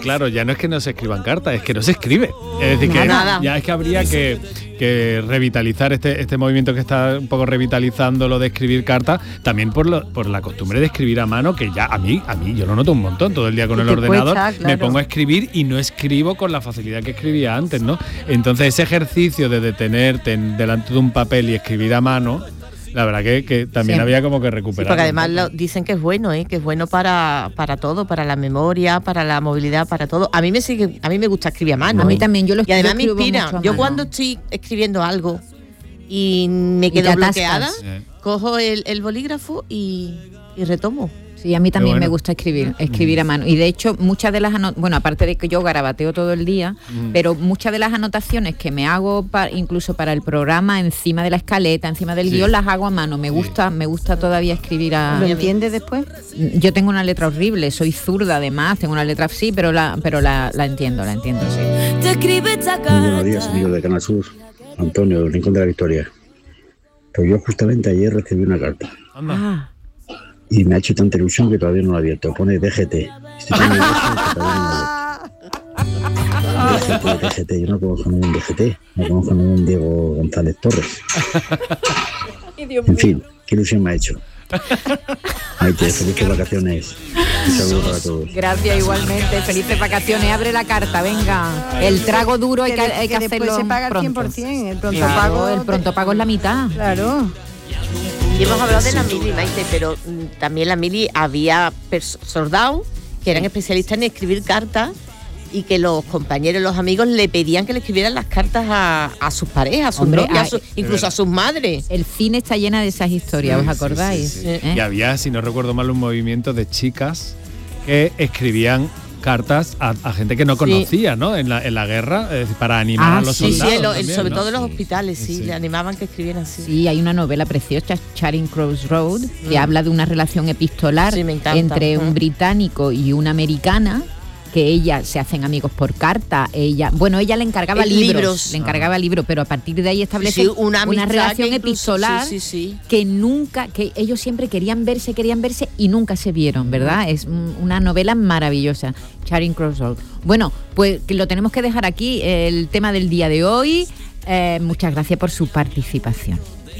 claro, ya no es que no se escriban cartas, es que no se escribe. Es decir, que ya es que habría que revitalizar este movimiento que está un poco revitalizando lo de escribir cartas, también por la costumbre de escribir a mano, que ya a mí yo lo noto un montón, todo el día con el ordenador me pongo a escribir y no escribo con la facilidad que escribía antes, ¿no? Entonces ese ejercicio de detenerte delante de un papel y escribir a mano, la verdad que también había como que recuperar. Porque además dicen que es bueno, que es bueno para todo, para la memoria, para la movilidad, para todo. A mí me gusta escribir a mano. A mí también, yo lo escribo. Y además me inspira. Yo mano. Cuando estoy escribiendo algo y me quedo bloqueada, cojo el bolígrafo y retomo. Sí, a mí también me gusta escribir a mano. Y de hecho, muchas de las aparte de que yo garabateo todo el día, pero muchas de las anotaciones que me hago incluso para el programa, encima de la escaleta, encima del guión, las hago a mano. Me gusta todavía escribir a... ¿Lo entiendes después? Yo tengo una letra horrible, soy zurda además, tengo una letra así, pero la entiendo, sí. Buenos días, amigos de Canal Sur. Antonio, del Rincón de la Victoria. Pues yo justamente ayer recibí una carta. Y me ha hecho tanta ilusión que todavía no lo he abierto. Pone DGT. Estoy tan nervioso que todavía no lo he abierto. DGT. Yo no conozco ningún DGT. No conozco ningún Diego González Torres. En fin, qué ilusión me ha hecho. Maite, felices vacaciones. Un saludo para todos. Gracias, igualmente. Felices vacaciones. Abre la carta, venga. El trago duro hay que hacerlo se paga pronto. El 100%. El pronto pago. El pronto pago es la mitad. Claro. Y hemos hablado de la mili, Maite, pero también la mili había soldados que eran especialistas en escribir cartas y que los compañeros, los amigos le pedían que le escribieran las cartas a sus parejas, a sus novias, incluso a sus madres. El cine está llena de esas historias, ¿os acordáis? Sí. Y había, si no recuerdo mal, un movimiento de chicas que escribían cartas a gente que no conocía, ¿no? En la guerra, para animar a los soldados. Sí, sobre todo en los hospitales, le animaban que escribieran así. Sí, hay una novela preciosa, Charing Cross Road, que habla de una relación epistolar entre un británico y una americana, que ella se hacen amigos por carta. Ella le encargaba libros. Le encargaba libros, pero a partir de ahí establece una relación epistolar que ellos siempre querían verse y nunca se vieron, ¿verdad? Es una novela maravillosa, Charing Cross Road. Bueno, pues lo tenemos que dejar aquí, el tema del día de hoy. Muchas gracias por su participación.